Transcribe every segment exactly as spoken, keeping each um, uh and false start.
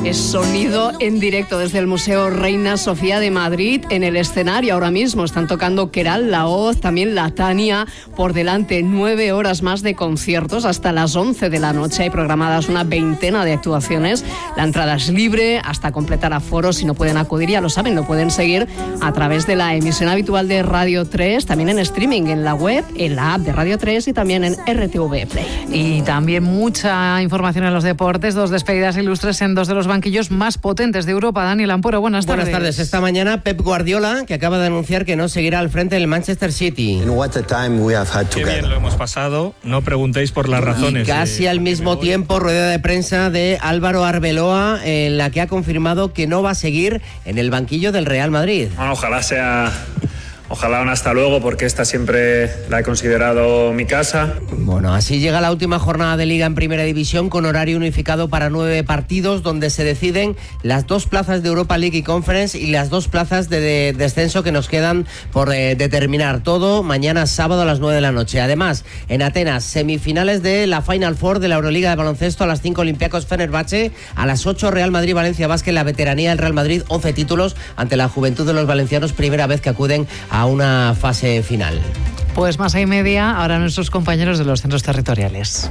Es sonido en directo desde el Museo Reina Sofía de Madrid. En el escenario ahora mismo están tocando Queralt, La Hoz, también La Tania. Por delante nueve horas más de conciertos hasta las once de la noche. Hay programadas una veintena de actuaciones. La entrada es libre hasta completar aforo. Si no pueden acudir, ya lo saben, lo pueden seguir a través de la emisión habitual de Radio tres, también en streaming, en la web, en la app de Radio tres y también en R T V Play. Y también mucha información en los deportes. Dos despedidas ilustres en dos de los banquillos más potentes de Europa. Daniel Ampuero, buenas tardes. Buenas tardes. Esta mañana Pep Guardiola, que acaba de anunciar que no seguirá al frente del Manchester City. Qué bien lo hemos pasado. No preguntéis por las razones. Y casi de... al mismo tiempo, rueda de prensa de Álvaro Arbeloa, en la que ha confirmado que no va a seguir en el banquillo del Real Madrid. Bueno, ojalá sea... Ojalá un hasta luego, porque esta siempre la he considerado mi casa. Bueno, así llega la última jornada de Liga en Primera División, con horario unificado para nueve partidos, donde se deciden las dos plazas de Europa League y Conference y las dos plazas de, de descenso que nos quedan por eh, determinar. Todo mañana sábado a las nueve de la noche. Además, en Atenas, semifinales de la Final Four de la Euroliga de baloncesto. A las cinco Olympiacos Fenerbahce, a las ocho Real Madrid Valencia Basket. La veteranía del Real Madrid, once títulos ante la juventud de los valencianos, primera vez que acuden a a una fase final. Pues más y media, ahora nuestros compañeros de los centros territoriales.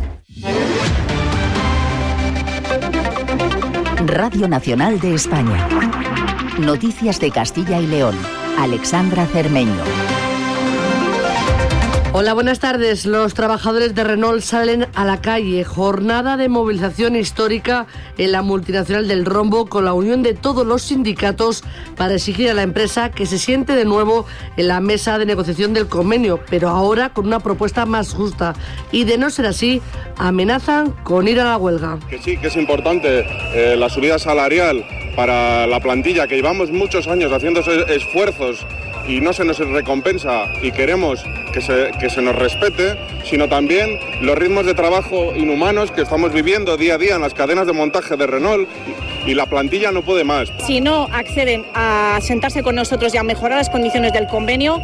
Radio Nacional de España. Noticias de Castilla y León. Alexandra Cermeño. Hola, buenas tardes. Los trabajadores de Renault salen a la calle. Jornada de movilización histórica en la multinacional del rombo, con la unión de todos los sindicatos para exigir a la empresa que se siente de nuevo en la mesa de negociación del convenio, pero ahora con una propuesta más justa. Y de no ser así, amenazan con ir a la huelga. Que sí, que es importante eh, la subida salarial para la plantilla, que llevamos muchos años haciendo esfuerzos y no se nos recompensa, y queremos que se, que se nos respete, sino también los ritmos de trabajo inhumanos que estamos viviendo día a día en las cadenas de montaje de Renault, y la plantilla no puede más. Si no acceden a sentarse con nosotros y a mejorar las condiciones del convenio,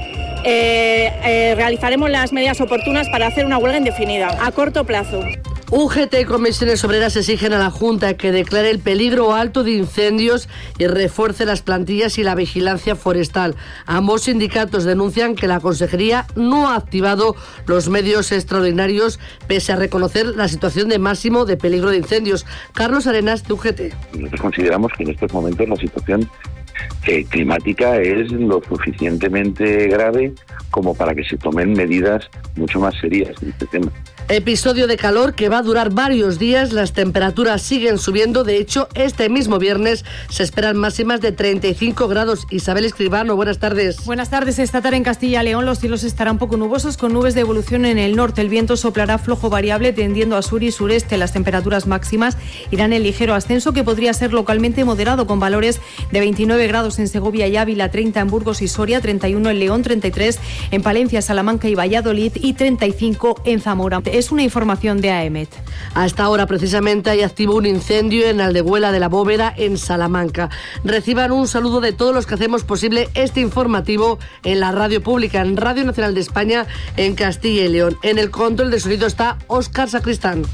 eh, eh, realizaremos las medidas oportunas para hacer una huelga indefinida, a corto plazo. U G T y comisiones obreras exigen a la Junta que declare el peligro alto de incendios y refuerce las plantillas y la vigilancia forestal. Ambos sindicatos denuncian que la Consejería no ha activado los medios extraordinarios pese a reconocer la situación de máximo de peligro de incendios. Carlos Arenas, de U G T. Nosotros consideramos que en estos momentos la situación eh, climática es lo suficientemente grave como para que se tomen medidas mucho más serias en este tema. Episodio de calor que va a durar varios días. Las temperaturas siguen subiendo. De hecho, este mismo viernes se esperan máximas de treinta y cinco grados. Isabel Escribano, buenas tardes. Buenas tardes. Esta tarde en Castilla y León los cielos estarán poco nubosos, con nubes de evolución en el norte. El viento soplará flojo variable tendiendo a sur y sureste. Las temperaturas máximas irán en ligero ascenso, que podría ser localmente moderado, con valores de veintinueve grados en Segovia y Ávila, treinta en Burgos y Soria, treinta y uno en León, treinta y tres en Palencia, Salamanca y Valladolid y treinta y cinco en Zamora. Es una información de A E M E T. Hasta ahora, precisamente, hay activo un incendio en Aldehuela de la Bóveda, en Salamanca. Reciban un saludo de todos los que hacemos posible este informativo en la radio pública, en Radio Nacional de España, en Castilla y León. En el control de sonido está Óscar Sacristán.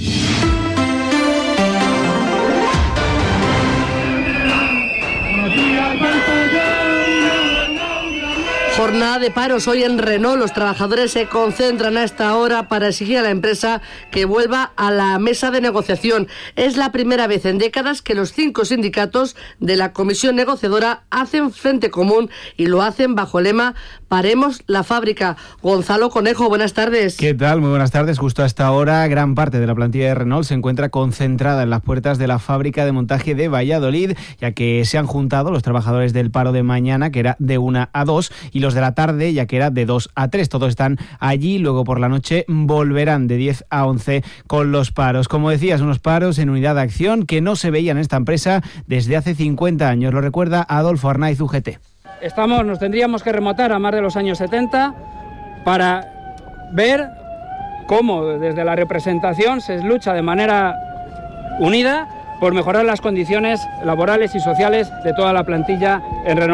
Jornada de paros hoy en Renault. Los trabajadores se concentran a esta hora para exigir a la empresa que vuelva a la mesa de negociación. Es la primera vez en décadas que los cinco sindicatos de la comisión negociadora hacen frente común, y lo hacen bajo el lema Paremos la fábrica. Gonzalo Conejo, buenas tardes. ¿Qué tal? Muy buenas tardes. Justo a esta hora, gran parte de la plantilla de Renault se encuentra concentrada en las puertas de la fábrica de montaje de Valladolid, ya que se han juntado los trabajadores del paro de mañana, que era de una a dos, y los de la tarde, ya que era de dos a tres. Todos están allí. Luego por la noche volverán de diez a once con los paros. Como decías, unos paros en unidad de acción que no se veían en esta empresa desde hace cincuenta años. Lo recuerda Adolfo Arnaiz, U G T. Estamos, nos tendríamos que remontar a más de los años setenta para ver cómo desde la representación se lucha de manera unida por mejorar las condiciones laborales y sociales de toda la plantilla en Renault.